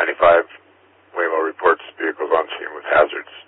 95, Waymo reports vehicles on scene with hazards.